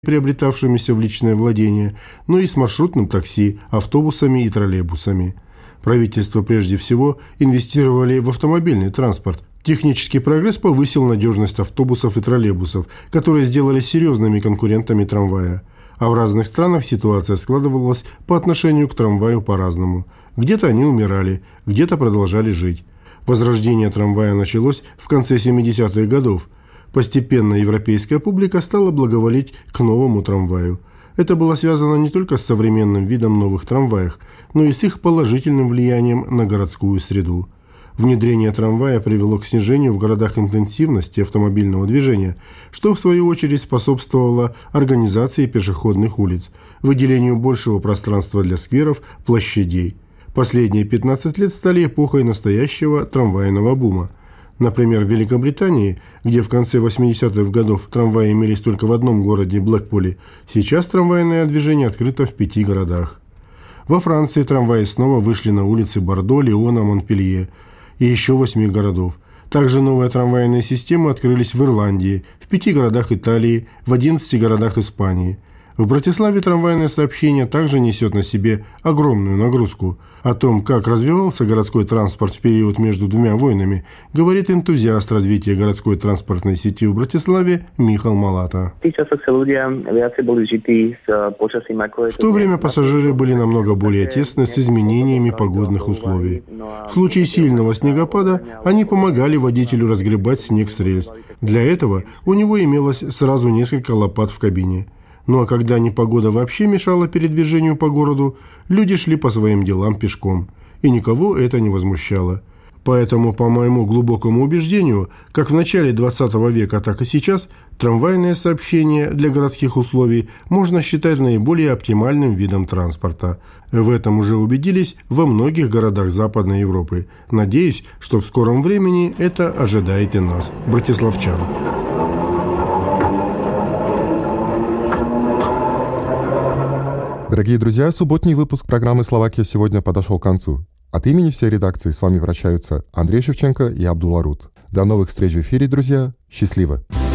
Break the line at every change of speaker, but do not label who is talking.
приобретавшимися в личное владение, но и с маршрутным такси, автобусами и троллейбусами. Правительство прежде всего инвестировали в автомобильный транспорт. Технический прогресс повысил надежность автобусов и троллейбусов, которые сделались серьезными конкурентами трамвая. А в разных странах ситуация складывалась по отношению к трамваю по-разному. Где-то они умирали, где-то продолжали жить. Возрождение трамвая началось в конце 70-х годов. Постепенно европейская публика стала благоволить к новому трамваю. Это было связано не только с современным видом новых трамваев, но и с их положительным влиянием на городскую среду. Внедрение трамвая привело к снижению в городах интенсивности автомобильного движения, что в свою очередь способствовало организации пешеходных улиц, выделению большего пространства для скверов, площадей. Последние 15 лет стали эпохой настоящего трамвайного бума. Например, в Великобритании, где в конце 80-х годов трамваи имелись только в одном городе – Блэкпуле, сейчас трамвайное движение открыто в 5 городах. Во Франции трамваи снова вышли на улицы Бордо, Лиона, Монпелье и еще 8 городов. Также новые трамвайные системы открылись в Ирландии, в 5 городах Италии, в 11 городах Испании. В Братиславе трамвайное сообщение также несет на себе огромную нагрузку. О том, как развивался городской транспорт в период между двумя войнами, говорит энтузиаст развития городской транспортной сети в Братиславе Михал Малата.
В
то время пассажиры были намного более тесны с изменениями погодных условий. В случае сильного снегопада они помогали водителю разгребать снег с рельс. Для этого у него имелось сразу несколько лопат в кабине. Ну а когда непогода вообще мешала передвижению по городу, люди шли по своим делам пешком. И никого это не возмущало. Поэтому, по моему глубокому убеждению, как в начале 20 века, так и сейчас, трамвайное сообщение для городских условий можно считать наиболее оптимальным видом транспорта. В этом уже убедились во многих городах Западной Европы. Надеюсь, что в скором времени это ожидает и нас, братиславчан.
Дорогие друзья, субботний выпуск программы «Словакия сегодня» подошел к концу. От имени всей редакции с вами прощаются Андрей Шевченко и Абдул Арут. До новых встреч в эфире, друзья. Счастливо!